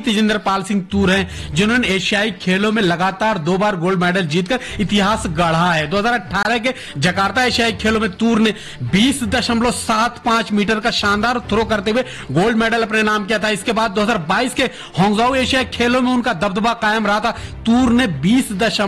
तेजिंदर पाल सिंह तूर हैं, जिन्होंने एशियाई खेलों में लगातार 2 बार गोल्ड मेडल जीतकर इतिहास गढ़ा है। 2018 के जकार्ता एशियाई खेलों में तूर ने 20.75 मीटर का शानदार थ्रो करते हुए गोल्ड मेडल अपने नाम किया था। इसके बाद 2022 के हांगझाऊ एशियाई खेलों में उनका दबदबा कायम रहा था। तूर ने 20